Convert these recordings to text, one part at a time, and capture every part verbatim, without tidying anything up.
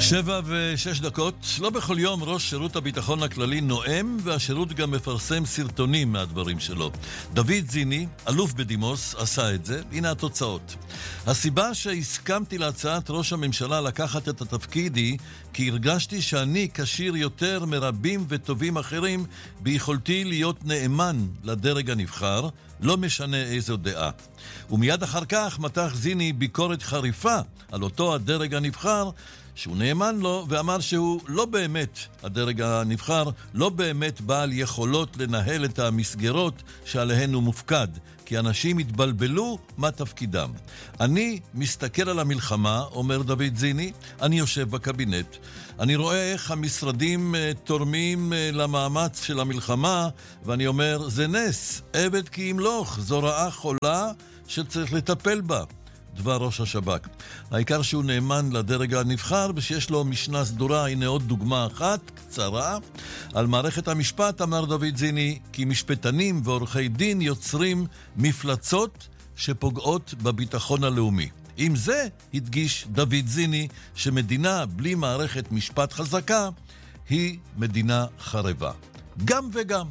שבע ושש דקות. לא בכל יום ראש שירות הביטחון הכללי נואם, והשירות גם מפרסם סרטונים מהדברים שלו. דוד זיני, אלוף בדימוס, עשה את זה. הנה התוצאות. הסיבה שהסכמתי להצעת ראש הממשלה לקחת את התפקיד היא כי הרגשתי שאני כשיר יותר מרבים וטובים אחרים ביכולתי להיות נאמן לדרג הנבחר, לא משנה איזו דעה. ומיד אחר כך מתח זיני ביקורת חריפה על אותו הדרג הנבחר שהוא נאמן לו, ואמר שהוא לא באמת, הדרג הנבחר, לא באמת בעל יכולות לנהל את המסגרות שעליהן הוא מופקד, כי אנשים התבלבלו מה תפקידם. אני מסתכל על המלחמה, אומר דוד זיני, אני יושב בקבינט, אני רואה איך המשרדים תורמים למאמץ של המלחמה, ואני אומר, זה נס, עבד כי ימלוך, זו רעה חולה שצריך לטפל בה. דבר ראש השב"כ. העיקר שהוא נאמן לדרג הנבחר ושיש לו משנה סדורה. הנה עוד דוגמה אחת קצרה. על מערכת המשפט אמר דוד זיני כי משפטנים ועורכי דין יוצרים מפלצות שפוגעות בביטחון הלאומי. עם זה הדגיש דוד זיני שמדינה בלי מערכת משפט חזקה היא מדינה חרבה. גם וגם.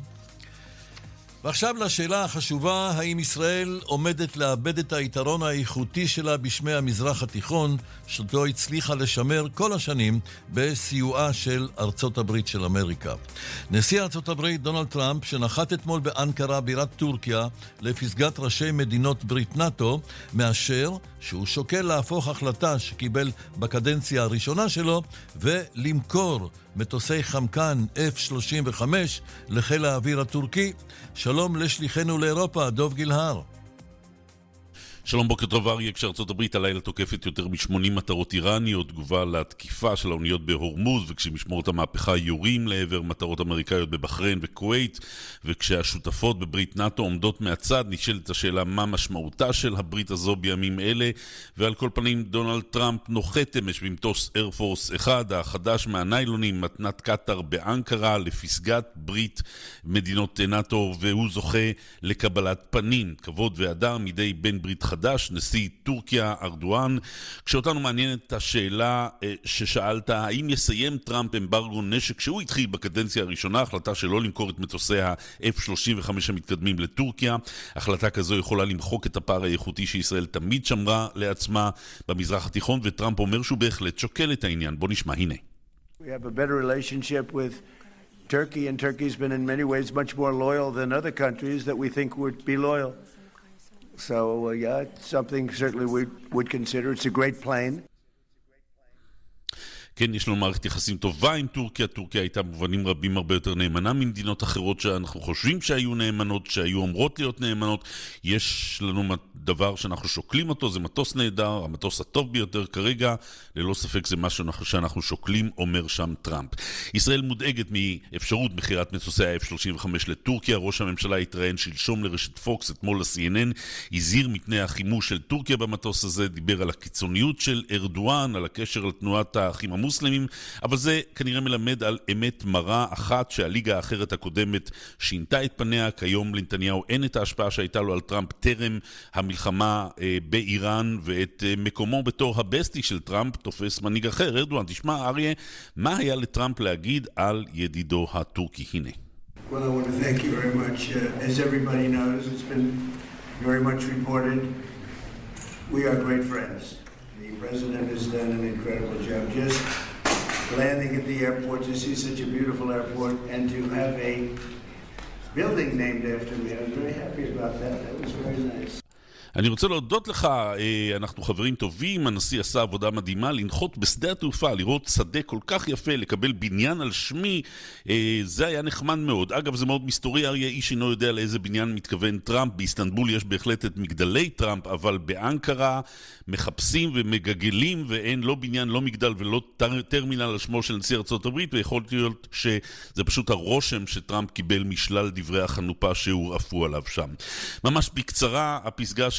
ועכשיו לשאלה החשובה, האם ישראל עומדת לאבד את היתרון האיכותי שלה בשמי המזרח התיכון, שאותו הצליחה לשמר כל השנים בסיועה של ארצות הברית של אמריקה. נשיא ארצות הברית דונלד טראמפ, שנחת אתמול באנקרה בירת טורקיה לפסגת ראשי מדינות ברית נאטו, מאשר שהוא שוקל להפוך החלטה שקיבל בקדנציה הראשונה שלו ולמכור מטוסי חמקן אף שלושים וחמש לחיל האוויר הטורקי. שלום לשליחנו לאירופה, דוב גילהר. שלום, בוקר טוב אריה. כשארצות הברית הלילה תוקפת יותר מ-שמונים מטרות איראניות, תגובה לתקיפה של האוניות בהורמוז, וכשמשמרות המהפכה יורים לעבר מטרות אמריקאיות בבחריין וכווית, וכשהשותפות בברית נאטו עומדות מהצד, נשאלת השאלה מה משמעותה של הברית הזו בימים אלה. ועל כל פנים דונלד טראמפ נוחת אמש במטוס איירפורס אחד החדש מהניילונים, מתנת קטר באנקרה, לפסגת ברית מדינות נאטו, והוא זוכה לקבלת פנים, כבוד והדר מידי בן ברית חדש, נשיא טורקיה ארדואן. כשאותנו מעניינת השאלה ששאלת, האם יסיים טראמפ אמברגו נשק שהוא התחיל בקדנציה הראשונה, החלטה שלא למכור את מטוסי ה-אף שלושים וחמש המתקדמים לטורקיה. החלטה כזו יכולה למחוק את הפער האיכותי שישראל תמיד שמרה לעצמה במזרח התיכון, וטראמפ אומר שהוא בהחלט שוקל את העניין. בוא נשמע, הנה. We have a better relationship with Turkey, and Turkey's been in many ways much more loyal than other countries that we think would be loyal. So, uh, yeah, it's something certainly we would consider. It's a great plane. כן, יש לנו מערכת יחסים טובה עם טורקיה. טורקיה הייתה במובנים רבים הרבה יותר נאמנה ממדינות אחרות שאנחנו חושבים שהיו נאמנות, שהיו אומרות להיות נאמנות. יש לנו דבר שאנחנו שוקלים אותו, זה מטוס נהדר, המטוס הטוב ביותר כרגע, ללא ספק זה משהו שאנחנו שוקלים, אומר שם טראמפ. ישראל מודאגת מאפשרות מחירת מטוסי ה-אף שלושים וחמש לטורקיה. ראש הממשלה התראיין שלשום לרשת פוקס, אתמול ל-סי אן אן, הזהיר מפני החימוש של טורקיה במטוס הזה, דיבר על הקיצוניות של ארדואן, על הקשר לתנועת האחים המוסלמים, אבל זה כנראה מלמד על אמת מרה אחת, שהליגה האחרת הקודמת שינתה את פניה. כיום לנתניהו אין את ההשפעה שהייתה לו על טראמפ טרם המלחמה אה, באיראן, ואת אה, מקומו בתור הבסטי של טראמפ תופס מנהיג אחר, ארדואן. תשמע אריה, מה היה לטראמפ להגיד על ידידו הטורקי? הנה. Well, I want to thank you very much. Uh, as everybody knows, it's been very much reported. We are great friends. The president has done an incredible job just landing at the airport, to see such a beautiful airport, and to have a building named after me. I was very happy about that. That was very nice. אני רוצה להודות לך, אנחנו חברים טובים, הנשיא עשה עבודה מדהימה, לנחות בשדה התעופה, לראות שדה כל כך יפה, לקבל בניין על שמי, זה היה נחמד מאוד. אגב, זה מאוד מסתורי, אריה, איש אינו יודע לאיזה בניין מתכוון טראמפ. באיסטנבול יש בהחלט את מגדלי טראמפ, אבל באנקרה מחפשים ומגגלים, ואין לא בניין, לא מגדל ולא טרמינל על שמו של נשיא ארצות הברית, ויכול להיות שזה פשוט הרושם שטראמפ קיבל משלל דברי החנופה שהורעפו עליו שם. ממש בקצרה, הפסגה של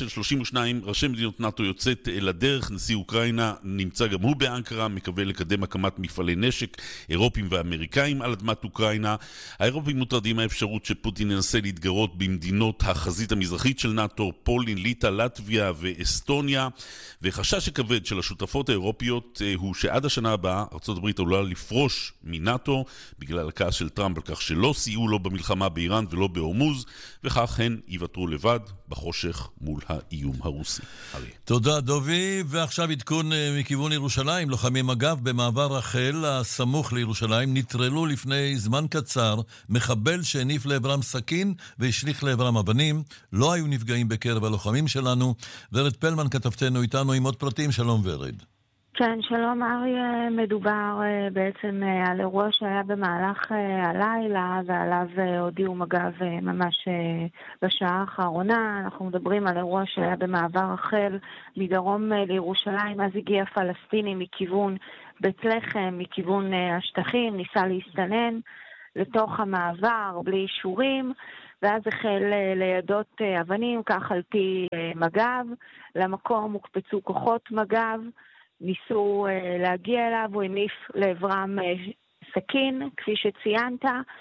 של שלושים ושניים ראשי מדינות נאט"ו יוצאת לדרך. נשיא אוקראינה נמצא גם הוא באנקרה, מקווה לקדם הקמת מפעלי נשק אירופיים ואמריקאים על אדמת אוקראינה. האירופים מוטרדים מהאפשרות שפוטין ינסה להתגרות במדינות החזית המזרחית של נאט"ו, פולין, ליטא, לטביה ואסטוניה, וחשש הכבד של השותפות האירופיות הוא שעד השנה הבאה ארצות הברית עלולה לפרוש מנאט"ו בגלל הכעס של טראמפ על כך שלא סייעו לו במלחמה באיראן ולא בהורמוז, וכך הן יוותרו לבד בחושך מול האיום הרוסי. תודה דובי, ועכשיו עדכון מכיוון ירושלים. לוחמים אגב במעבר רחל הסמוך לירושלים נטרלו לפני זמן קצר מחבל שהניף לעברם סכין והשליך לעברם אבנים. לא היו נפגעים בקרב הלוחמים שלנו. ורד פלמן כתבתנו איתנו עם עוד פרטים. שלום ורד. כן, שלום אריה. מדובר בעצם על אירוע שהיה במהלך הלילה ועליו הודיעו מג"ב ממש בשעה האחרונה. אנחנו מדברים על אירוע שהיה במעבר רחל מדרום לירושלים. אז הגיע פלסטיני מכיוון בית לחם, מכיוון השטחים, ניסה להסתנן לתוך המעבר בלי אישורים, ואז החל לידות אבנים, כך על פי מג"ב. למקום הוקפצו כוחות מג"ב, ניסו uh, להגיע אליו, הוא הניף לעברם uh, סכין, כפי שציינת.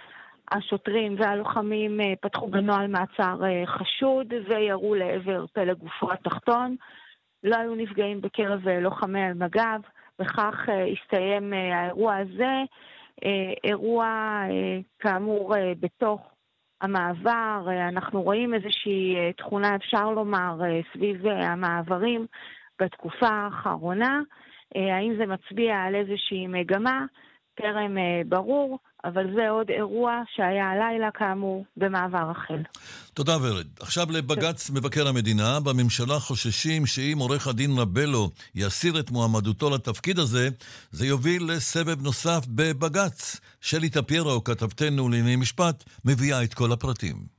השוטרים והלוחמים uh, פתחו בנוהל מעצר uh, חשוד וירו לעבר פלג גופו התחתון. לא היו נפגעים בקרב uh, לוחמי מג"ב, וכך uh, הסתיים uh, האירוע הזה. uh, אירוע uh, כאמור uh, בתוך המעבר. uh, אנחנו רואים איזושהי uh, תכונה, אפשר לומר, uh, סביב uh, המעברים בתקופה האחרונה. האם זה מצביע על איזושהי מגמה? טרם ברור, אבל זה עוד אירוע שהיה הלילה כאמור במעבר רחל. תודה ורד. עכשיו לבג"ץ מבקר המדינה. בממשלה חוששים שאם עורך הדין רבלו יסיר את מועמדותו לתפקיד הזה, זה יוביל לסבב נוסף בבג"ץ. שלי טפיירו, כתבתנו לענייני משפט, מביאה את כל הפרטים.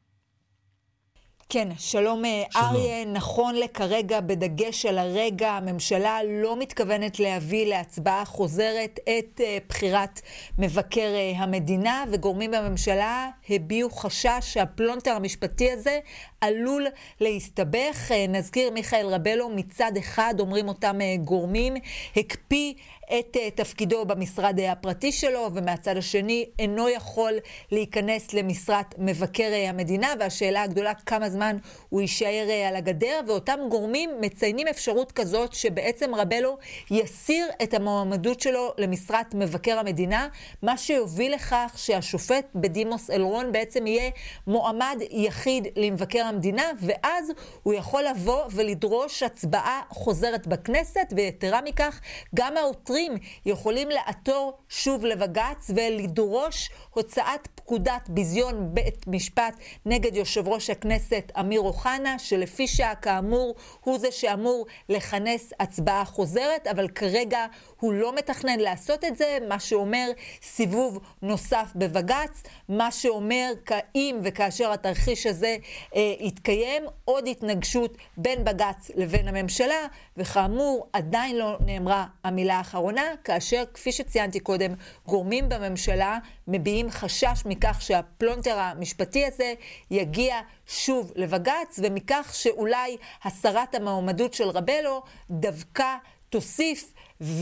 כן, שלום אריה. נכון לכרגע, בדגש על הרגע, הממשלה לא מתכוונת להביא להצבעה חוזרת את בחירת מבקר המדינה, וגורמים בממשלה הביעו חשש שהפלונטר המשפטי הזה עלול להסתבך. נזכיר, מיכאל רבלו מצד אחד, אומרים אותם גורמים, הקפיא את תפקידו במשרד הפרטי שלו, ומהצד השני אינו יכול להיכנס למשרת מבקר המדינה, והשאלה הגדולה כמה זמן הוא יישאר על הגדר. ואותם גורמים מציינים אפשרות כזאת שבעצם רבלו יסיר את המועמדות שלו למשרת מבקר המדינה, מה שיוביל לכך שהשופט בדימוס אלרון בעצם יהיה מועמד יחיד למבקר המדינה, ואז הוא יכול לבוא ולדרוש הצבעה חוזרת בכנסת. ויתרה מכך, גם העותרים יכולים לעתור שוב לבג"ץ ולדרוש הוצאת פקודת ביזיון בית משפט נגד יושב ראש הכנסת אמיר אוחנה, שלפי שעה כאמור הוא זה שאמור לכנס הצבעה חוזרת, אבל כרגע הוא לא מתכנן לעשות את זה, מה שאומר סיבוב נוסף בבג"ץ, מה שאומר אם וכאשר התרחיש הזה אה, יתקיים, עוד התנגשות בין בג"ץ לבין הממשלה, וכאמור עדיין לא נאמרה המילה האחרונה, כאשר כפי שציינתי קודם, גורמים בממשלה מביעים חשש מכך שהפלונטר המשפטי הזה יגיע שוב לבג"ץ, ומכך שאולי הסרת המועמדות של רבלו דווקא תוסיף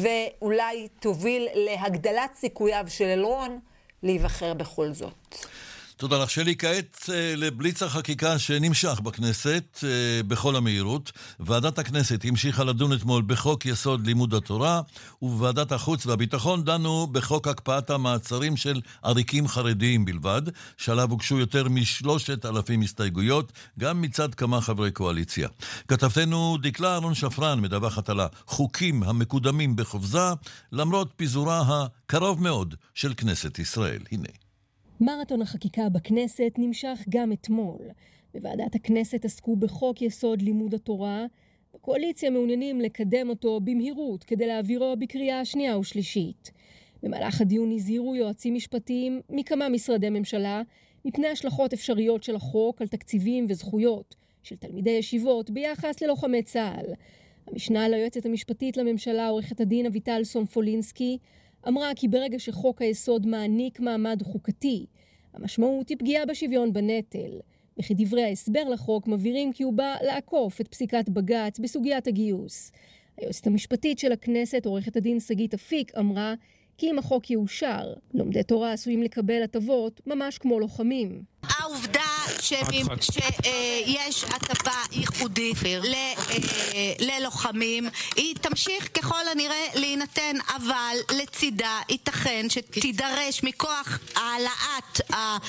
ואולי תוביל להגדלת סיכוייו של אלרון להיבחר בכל זאת. תודה לך שלי. כעת לבליץ החקיקה שנמשך בכנסת בכל המהירות. ועדת הכנסת המשיכה לדון אתמול בחוק יסוד לימוד התורה, ובוועדת החוץ והביטחון דנו בחוק הקפאת המעצרים של עריקים חרדיים בלבד, שעליו הוגשו יותר משלושת אלפים הסתייגויות, גם מצד כמה חברי קואליציה. כתבתנו דקלה אהרון שפרן מדווחת על החוקים המקודמים בחופזה, למרות פיזורה הקרוב מאוד של כנסת ישראל. הנה. מרתון החקיקה בכנסת נמשך גם אתמול. בוועדת הכנסת עסקו בחוק יסוד לימוד התורה. בקואליציה מעוניינים לקדם אותו במהירות כדי להעבירו בקריאה שנייה ושלישית. במהלך הדיון הזהירו יועצים משפטיים מכמה משרדי ממשלה מפני השלכות אפשריות של החוק על תקציבים וזכויות של תלמידי ישיבות ביחס ללוחמי צה"ל. המשנה ליועצת המשפטית לממשלה, עורכת הדין אביטל סומפולינסקי, אמרה כי ברגע שחוק היסוד מעניק מעמד חוקתי, המשמעות היא פגיעה בשוויון בנטל, וכי דברי ההסבר לחוק מבהירים כי הוא בא לעקוף את פסיקת בג"ץ בסוגיית הגיוס. היועצת המשפטית של הכנסת, עורכת הדין שגית אפיק, אמרה כי אם החוק יאושר, לומדי תורה עשויים לקבל הטבות ממש כמו לוחמים. העובדה שיש הטבה ייחודית ללוחמים, היא תמשיך ככל הנראה להינתן, אבל לצידה ייתכן שתידרש מכוח העלאת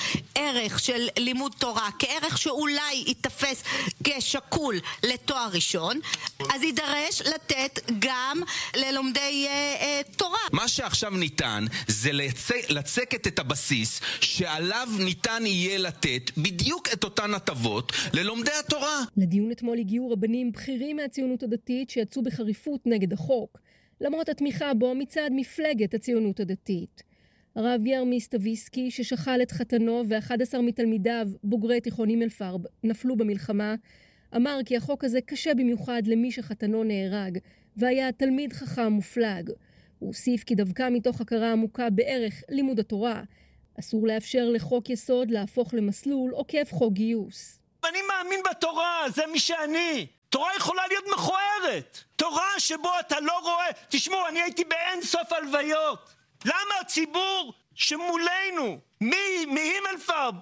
הערך של לימוד תורה כערך שאולי יתפס כשקול לתואר ראשון, אז יידרש לתת גם ללומדי תורה. מה שעכשיו ניתן זה לצקת את הבסיס שעליו ניתן יהיה לתת בדיוק את אותן הטבות ללומדי התורה. לדיון אתמול הגיעו רבנים בכירים מהציונות הדתית שיצאו בחריפות נגד החוק, למרות התמיכה בו מצד מפלגת הציונות הדתית. הרב ירמי סטוויסקי, ששכל את חתנו ואחד עשר מתלמידיו בוגרי תיכונים אלפרב נפלו במלחמה, אמר כי החוק הזה קשה במיוחד למי שחתנו נהרג והיה תלמיד חכם מופלג. הוא הוסיף כי דווקא מתוך הכרה עמוקה בערך לימוד התורה, אסור לאפשר לחוק יסוד להפוך למסלול עוקף חוק גיוס. אני מאמין בתורה, זה מי שאני. תורה יכולה להיות מכוערת. תורה שבו אתה לא רואה. תשמעו, אני הייתי באין סוף הלוויות. למה הציבור שמולנו, מהימלפרב,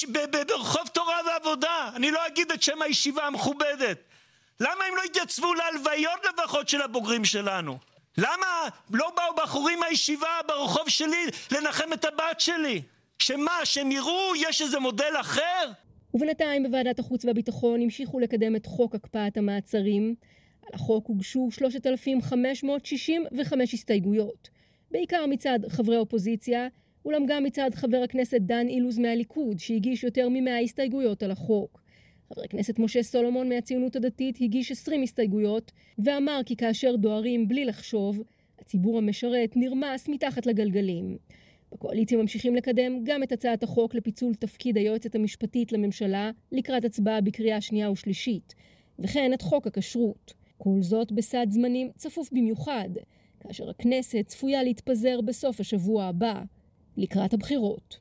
ברחוב תורה ועבודה, אני לא אגיד את שם הישיבה המכובדת, למה הם לא התייצבו להלוויות לפחות של הבוגרים שלנו? למה לא באו בחורים מהישיבה ברחוב שלי לנחם את הבת שלי? שמה, שהם יראו יש איזה מודל אחר? ובינתיים בוועדת החוץ והביטחון המשיכו לקדם את חוק הקפאת המעצרים. על החוק הוגשו שלושת אלפים חמש מאות שישים וחמש הסתייגויות, בעיקר מצד חברי אופוזיציה, אולם גם מצד חבר הכנסת דן אילוז מהליכוד, שהגיש יותר ממאה הסתייגויות על החוק. חבר הכנסת משה סולומון מהציונות הדתית הגיש עשרים הסתייגויות, ואמר כי כאשר דוהרים בלי לחשוב, הציבור המשרת נרמס מתחת לגלגלים. בקואליציה ממשיכים לקדם גם את הצעת החוק לפיצול תפקיד היועצת המשפטית לממשלה לקראת הצבעה בקריאה שנייה ושלישית, וכן את חוק הכשרות. כל זאת בסד זמנים צפוף במיוחד, כאשר הכנסת צפויה להתפזר בסוף השבוע הבא, לקראת הבחירות.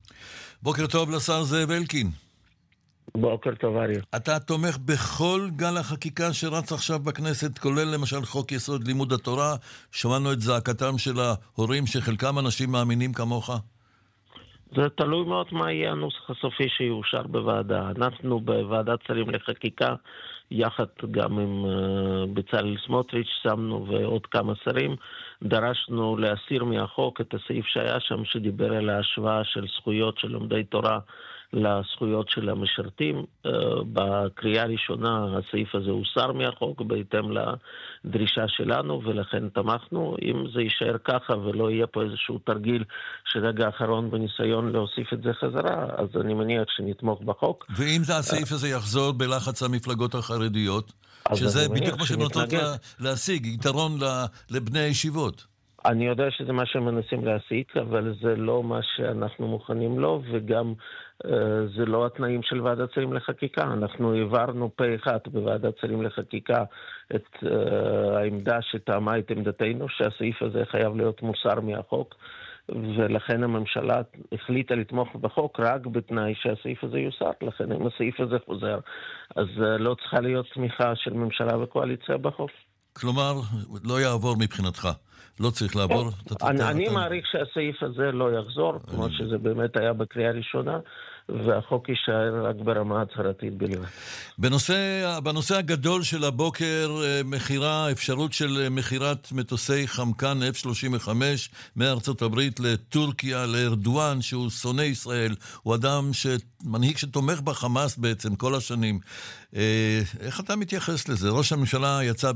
בוקר טוב לשר זאב אלקין. בוקר טוב אריה. אתה תומך בכל גל החקיקה שרץ עכשיו בכנסת, כולל למשל חוק יסוד לימוד התורה. שמענו את זעקתם של ההורים שחלקם אנשים מאמינים כמוך. זה תלוי מאוד מה יהיה הנוסח הסופי שיאושר בוועדה. אנחנו בוועדת שרים לחקיקה, יחד גם עם uh, בצלאל סמוטריץ' שמנו ועוד כמה שרים, דרשנו להסיר מהחוק את הסעיף שהיה שם שדיבר על ההשוואה של זכויות של לומדי תורה לזכויות של המשרתים. Uh, בקריאה הראשונה הסעיף הזה הוסר מהחוק בהתאם לדרישה שלנו, ולכן תמכנו. אם זה יישאר ככה ולא יהיה פה איזשהו תרגיל שרגע האחרון בניסיון להוסיף את זה חזרה, אז אני מניח שנתמוך בחוק. ואם זה הסעיף הזה יחזור בלחץ המפלגות החרדיות, שזה בדיוק מה שנותנות להשיג, יתרון לבני הישיבות. אני יודע שזה מה שמנסים להשיג, אבל זה לא מה שאנחנו מוכנים לו, וגם uh, זה לא התנאים של ועדת שרים לחקיקה. אנחנו העברנו פה אחד בוועדת שרים לחקיקה את uh, העמדה שטעמה את עמדתנו, שהסעיף הזה חייב להיות מוסר מהחוק, ולכן הממשלה החליטה לתמוך בחוק רק בתנאי שהסעיף הזה יוסר. לכן אם הסעיף הזה חוזר, אז uh, לא צריכה להיות תמיכה של ממשלה וקואליציה בחוק. כלומר, לא יעבור מבחינתך. לא צריך לעבור. אני מעריך שהסעיף הזה לא יחזור, כמו שזה באמת היה בקריאה ראשונה, והחוק יישאר רק ברמה הצהרתית בלבד. בנושא, בנושא הגדול של הבוקר, מחירה, אפשרות של מחירת מטוסי חמקן אף שלושים וחמש מארצות הברית לטורקיה, לארדואן, שהוא שונא ישראל, הוא אדם מנהיג שתומך בחמאס בעצם כל השנים. איך אתה מתייחס לזה? ראש הממשלה יצא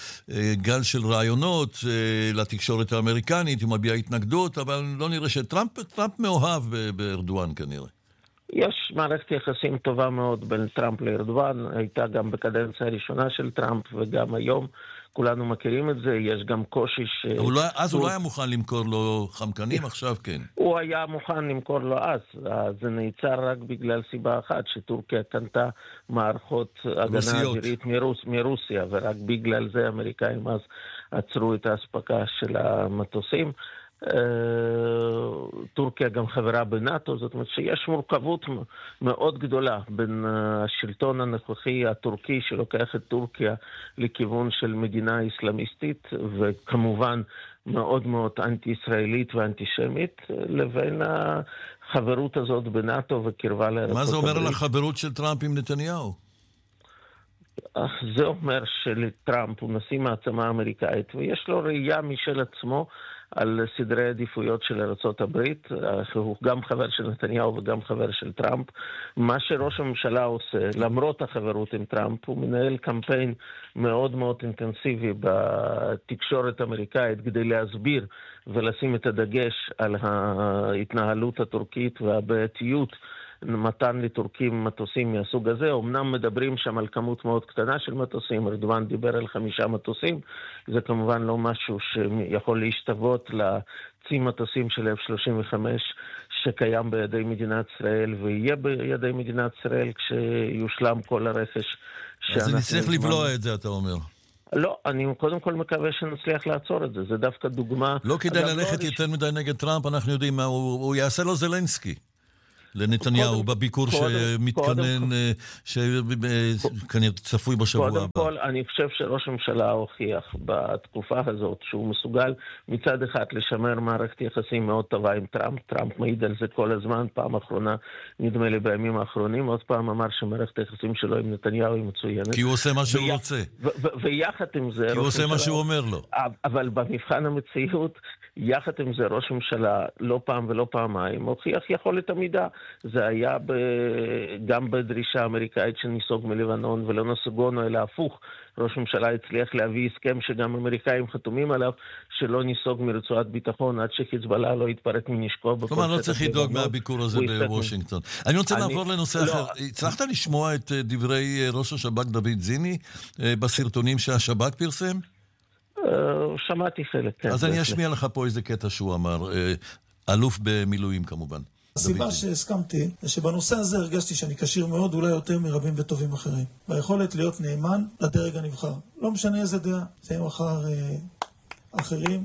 בגל של רעיונות לתקשורת האמריקנית, הוא מביע התנגדות, אבל לא נראה שטראמפ טראמפ מאוהב בארדואן כנראה. יש מערכת יחסים טובה מאוד בין טראמפ לארדואן, הייתה גם בקדנציה הראשונה של טראמפ וגם היום, כולנו מכירים את זה. יש גם קושי ש... לא, אז הוא לא היה מוכן למכור לו חמקנים, עכשיו כן. הוא היה מוכן למכור לו אז, זה נעצר רק בגלל סיבה אחת, שטורקיה קנתה מערכות הגנה אווירית מרוס, מרוסיה, ורק בגלל זה האמריקאים אז עצרו את ההספקה של המטוסים. טורקיה גם חברה בנאטו, זאת אומרת שיש מורכבות מאוד גדולה בין השלטון הנוכחי הטורקי שלוקח את טורקיה לכיוון של מדינה איסלאמיסטית, וכמובן מאוד מאוד אנטי-ישראלית ואנטישמית, לבין החברות הזאת בנאטו וקרבה לארצות הברית. מה זה אומר על החברות של טראמפ עם נתניהו? זה אומר שלטראמפ הוא נשיא מעצמה אמריקאית, ויש לו ראייה משל עצמו על סדרי עדיפויות של ארצות הברית. הוא גם חבר של נתניהו וגם חבר של טראמפ. מה שראש הממשלה עושה, למרות החברות עם טראמפ, הוא מנהל קמפיין מאוד מאוד אינטנסיבי בתקשורת האמריקאית כדי להסביר ולשים את הדגש על ההתנהלות הטורקית והבעייתיות מתן לטורקים מטוסים מהסוג הזה. אמנם מדברים שם על כמות מאוד קטנה של מטוסים, ארדואן דיבר על חמישה מטוסים, זה כמובן לא משהו שיכול להשתוות לצי מטוסים של אף שלושים וחמש שקיים בידי מדינת ישראל ויהיה בידי מדינת ישראל כשיושלם כל הרכש. אז נצטרך לבלוע את זה, אתה אומר. לא, אני קודם כל מקווה שנצליח לעצור את זה, זה דווקא דוגמה. לא כדאי ללכת יותר מדי נגד טראמפ, אנחנו יודעים מה, הוא יעשה לו זלנסקי. לנתניהו, בביקור שמתכנן, שכנראה צפוי בשבוע הבא. קודם כל, אני חושב שראש הממשלה הוכיח בתקופה הזאת שהוא מסוגל מצד אחד לשמר מערכת יחסים מאוד טובה עם טראמפ. טראמפ מעיד על זה כל הזמן, פעם אחרונה, נדמה לי בימים האחרונים, עוד פעם אמר שמערכת היחסים שלו עם נתניהו היא מצוינת. כי הוא עושה מה שהוא רוצה. ויחד עם זה... כי הוא עושה מה שהוא אומר לו. אבל במבחן המציאות, יחד עם זה ראש הממשלה, לא פעם ולא פעמיים, הוכיח יכולת עמידה. זה היה ב... גם בדרישה האמריקאית שניסוג מלבנון ולא נסוגונו, אלא הפוך. ראש הממשלה הצליח להביא הסכם שגם אמריקאים חתומים עליו, שלא ניסוג מרצועת ביטחון עד שחיזבאללה לא יתפרק מנשקו. כלומר, לא צריך לדאוג מהביקור הזה בוושינגטון. אני רוצה לעבור לנושא אחר. הצלחת לשמוע את דברי ראש השב"כ דוד זיני בסרטונים שהשב"כ פרסם? שמעתי חלק, כן. אז אני אשמיע לך פה איזה קטע שהוא אמר, אלוף במילואים כמובן. הסיבה שהסכמתי זה שבנושא הזה הרגשתי שאני קשיר מאוד, אולי יותר מרבים וטובים אחרים. ביכולת להיות נאמן לדרג הנבחר. לא משנה איזה דעה, זה יהיה מחר אה, אחרים.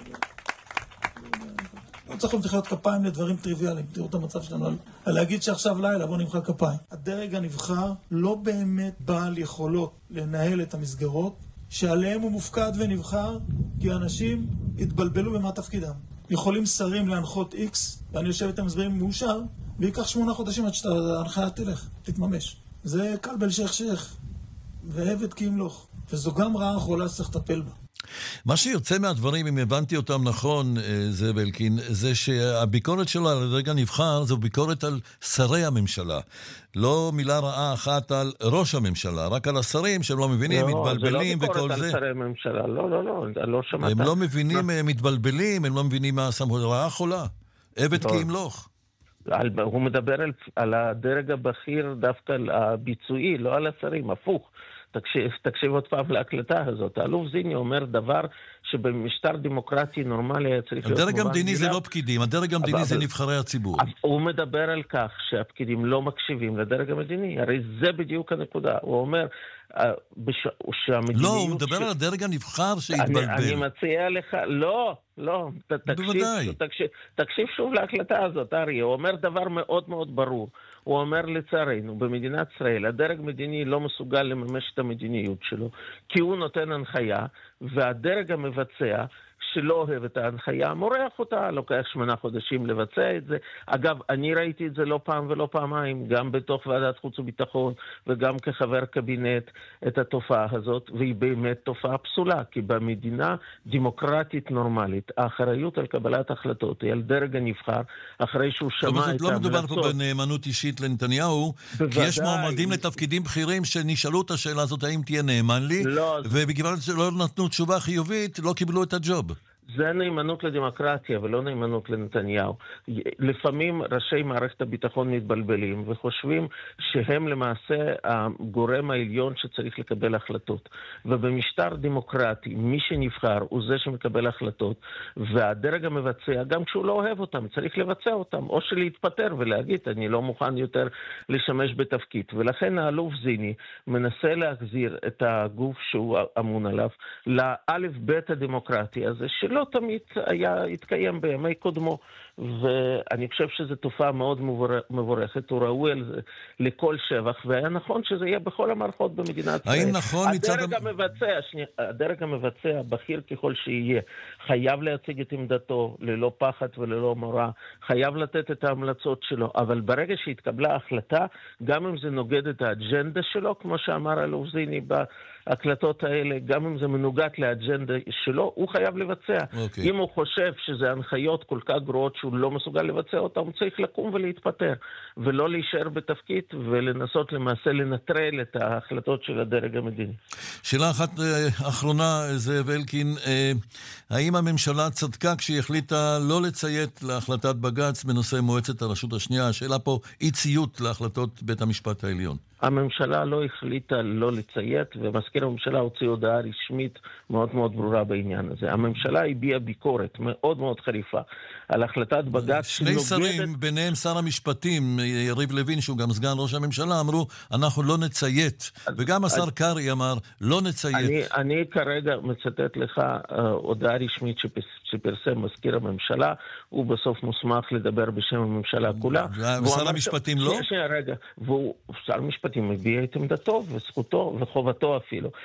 לא צריך למתחילות כפיים לדברים טריוויאליים. תראו את המצב שלנו על, על להגיד שעכשיו לילה בוא נמחא כפיים. הדרג הנבחר לא באמת בעל יכולות לנהל את המסגרות שעליהם הוא מופקד ונבחר, כי אנשים התבלבלו במה תפקידם. יכולים שרים להנחות X, ואני יושב איתם מסברים מאושר, ויקח שמונה חודשים עד שההנחיה תלך, תתממש. זה קלבל שייך שייך, ועבד כי ימלוך. וזו גם רעה חולה שצריך לטפל בה. מה שיוצא מהדברים, אם הבנתי אותם נכון, זה בלקין, זה שהביקורת שלו על הדרג הנבחר, זו ביקורת על שרי הממשלה. לא מילה רעה אחת על ראש הממשלה, רק על השרים שהם לא מבינים, לא, מתבלבלים וכל זה. זה לא ביקורת על שרי הממשלה, לא, לא, לא, לא שמעת. הם לא מבינים, הם מתבלבלים, הם לא מבינים מה הסמכות, רעה חולה. עבד כי ימלוך. הוא מדבר על, על הדרג הבכיר דווקא על הביצועי, לא על השרים, הפוך. תקשיב, תקשיב עוד פעם להקלטה הזאת. האלוף זיני אומר דבר שבמשטר דמוקרטי נורמלי היה צריך להיות מובן. הדרג המדיני זה לא פקידים, הדרג המדיני זה נבחרי הציבור. הוא מדבר על כך שהפקידים לא מקשיבים לדרג המדיני, הרי זה בדיוק הנקודה. הוא אומר שהמדיניות... לא, הוא מדבר על הדרג הנבחר שהתבלבל. אני מציע לך, לא, לא, תקשיב שוב להקלטה הזאת, ארי. הוא אומר דבר מאוד מאוד ברור. הוא אומר לצערנו, במדינת ישראל, הדרג מדיני לא מסוגל לממש את המדיניות שלו, כי הוא נותן הנחיה, והדרג המבצע, שלא אוהב את ההנחיה, מורח אותה, לוקח שמונה חודשים לבצע את זה. אגב, אני ראיתי את זה לא פעם ולא פעמיים, גם בתוך ועדת חוץ וביטחון, וגם כחבר קבינט, את התופעה הזאת, והיא באמת תופעה פסולה, כי במדינה דמוקרטית נורמלית, האחריות על קבלת החלטות היא על דרג הנבחר, אחרי שהוא שמע את ההמלצות. לא מדובר פה בנאמנות אישית לנתניהו, כי יש מועמדים לתפקידים בכירים שנשאלו את השאלה הזאת, האם תהיה נאמן לי, ובגלל שלא נתנו תשובה חיובית, לא קיבלו את הג'וב. זה נאמנות לדמוקרטיה ולא נאמנות לנתניהו. לפעמים ראשי מערכת הביטחון מתבלבלים וחושבים שהם למעשה הגורם העליון שצריך לקבל החלטות. ובמשטר דמוקרטי, מי שנבחר הוא זה שמקבל החלטות, והדרג המבצע, גם כשהוא לא אוהב אותם, צריך לבצע אותם, או שלהתפטר ולהגיד, אני לא מוכן יותר לשמש בתפקיד. ולכן האלוף זיני מנסה להחזיר את הגוף שהוא אמון עליו לאלף בית הדמוקרטי הזה, שלא שלא תמיד היה, התקיים בימי קודמו. ואני חושב שזו תופעה מאוד מבורכת, הוא ראוי על זה לכל שבח, והיה נכון שזה יהיה בכל המערכות במדינת ישראל. האם נכון מצד... הדרג המבצע, שני, הדרג המבצע, בכיר ככל שיהיה, חייב להציג את עמדתו ללא פחד וללא מורא, חייב לתת את ההמלצות שלו, אבל ברגע שהתקבלה ההחלטה, גם אם זה נוגד את האג'נדה שלו, כמו שאמר אלוף זיני בהקלטות האלה, גם אם זה מנוגד לאג'נדה שלו, הוא חייב לבצע. Okay. אם הוא חושב שזה הנחיות כל כך גרועות שהוא לא מסוגל לבצע אותה, הוא צריך לקום ולהתפטר, ולא להישאר בתפקיד ולנסות למעשה לנטרל את ההחלטות של הדרג המדיני. שאלה אחת אחרונה, זאב אלקין, האם הממשלה צדקה כשהיא החליטה לא לציית להחלטת בג"ץ בנושא מועצת הרשות השנייה? השאלה פה אי ציות להחלטות בית המשפט העליון. הממשלה לא החליטה לא לציית, ומזכיר הממשלה הוציא הודעה רשמית מאוד מאוד ברורה בעניין הזה. הממשלה הביעה ביקורת מאוד מאוד חריפה על החלטת בג"ץ. שני שרים, ביניהם שר המשפטים, יריב לוין, שהוא גם סגן ראש הממשלה, אמרו, אנחנו לא נציית. וגם השר קרי אמר, לא נציית. אני, אני כרגע מצטט לך הודעה רשמית שפרסם מזכיר הממשלה, הוא בסוף מוסמך לדבר בשם הממשלה כולה. ושר המשפטים לא? שנייה, רגע, והוא שר המשפטים מביע את עמדתו וזכותו וחובתו אפילו.